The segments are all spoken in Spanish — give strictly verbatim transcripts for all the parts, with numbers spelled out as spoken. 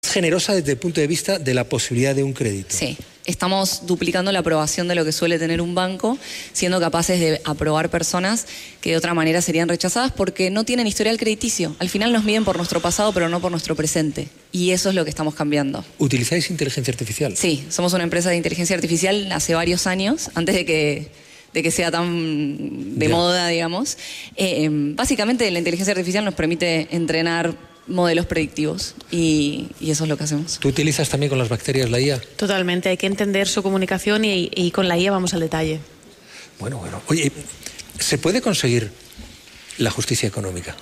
generosa desde el punto de vista de la posibilidad de un crédito. Sí. Estamos duplicando la aprobación de lo que suele tener un banco, siendo capaces de aprobar personas que de otra manera serían rechazadas porque no tienen historial crediticio. Al final nos miden por nuestro pasado, pero no por nuestro presente. Y eso es lo que estamos cambiando. ¿Utilizáis inteligencia artificial? Sí, somos una empresa de inteligencia artificial hace varios años, antes de que, de que sea tan de Ya. moda, digamos. Eh, básicamente la inteligencia artificial nos permite entrenar modelos predictivos y, y eso es lo que hacemos. ¿Tú utilizas también con las bacterias la I A? Totalmente, hay que entender su comunicación y, y con la I A vamos al detalle. Bueno, bueno. Oye, ¿se puede conseguir la justicia económica?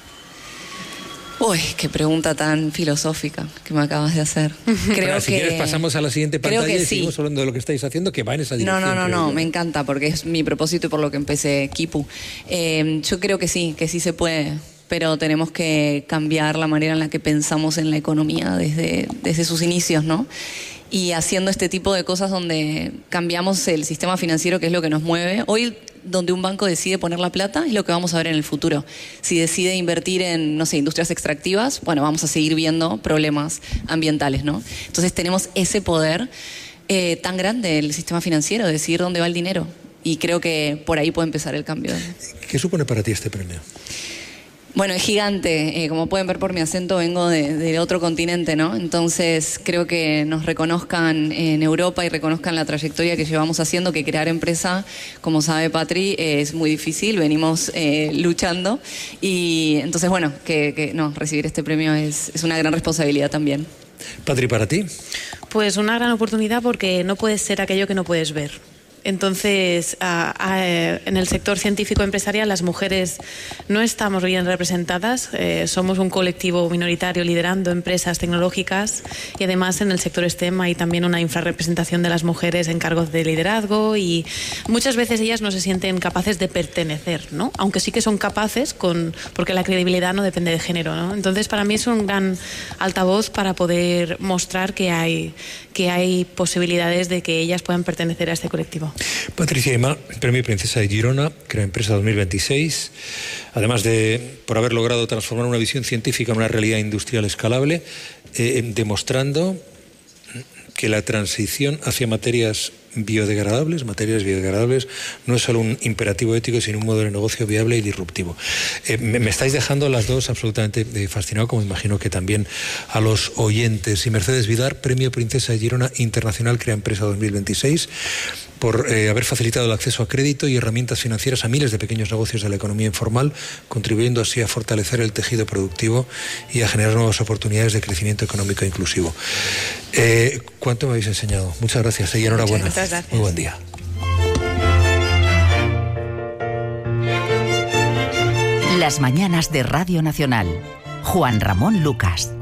Uy, qué pregunta tan filosófica que me acabas de hacer. Creo Bueno, si que quieres pasamos a la siguiente creo pantalla que y sí. seguimos hablando de lo que estáis haciendo, que va en esa No, dirección. no, no, creo no, yo. me encanta porque es mi propósito y por lo que empecé Kipu. Eh, yo creo que sí, que sí se puede, pero tenemos que cambiar la manera en la que pensamos en la economía desde, desde sus inicios, ¿no? Y haciendo este tipo de cosas donde cambiamos el sistema financiero, que es lo que nos mueve. Hoy, donde un banco decide poner la plata, es lo que vamos a ver en el futuro. Si decide invertir en, no sé, industrias extractivas, bueno, vamos a seguir viendo problemas ambientales, ¿no? Entonces tenemos ese poder eh, tan grande del sistema financiero, de decidir dónde va el dinero. Y creo que por ahí puede empezar el cambio. ¿Qué supone para ti este premio? Bueno, es gigante. Eh, como pueden ver por mi acento, vengo de, de otro continente, ¿no? Entonces creo que nos reconozcan en Europa y reconozcan la trayectoria que llevamos haciendo, que crear empresa, como sabe Patri, eh, es muy difícil, venimos eh, luchando. Y entonces, bueno, que, que no, recibir este premio es, es una gran responsabilidad también. Patri, ¿para ti? Pues una gran oportunidad porque no puedes ser aquello que no puedes ver. Entonces, a, a, en el sector científico empresarial las mujeres no estamos bien representadas, eh, somos un colectivo minoritario liderando empresas tecnológicas y además en el sector STEM hay también una infrarrepresentación de las mujeres en cargos de liderazgo y muchas veces ellas no se sienten capaces de pertenecer, ¿no? Aunque sí que son capaces, con, porque la credibilidad no depende de género, ¿no? Entonces, para mí es un gran altavoz para poder mostrar que hay, que hay posibilidades de que ellas puedan pertenecer a este colectivo. Patricia Aimá, Premio Princesa de Girona, Crea Empresa dos mil veintiséis, además de por haber logrado transformar una visión científica en una realidad industrial escalable, eh, demostrando que la transición hacia materias biodegradables, materias biodegradables, no es solo un imperativo ético, sino un modelo de negocio viable y disruptivo. Eh, me, me estáis dejando las dos absolutamente eh, fascinado, como imagino que también a los oyentes. Y Mercedes Vidar, Premio Princesa de Girona Internacional Crea Empresa dos mil veintiséis, por eh, haber facilitado el acceso a crédito y herramientas financieras a miles de pequeños negocios de la economía informal, contribuyendo así a fortalecer el tejido productivo y a generar nuevas oportunidades de crecimiento económico inclusivo. Eh, ¿Cuánto me habéis enseñado? Muchas gracias y enhorabuena. Muchas gracias. Muy buen día. Las mañanas de Radio Nacional. Juan Ramón Lucas.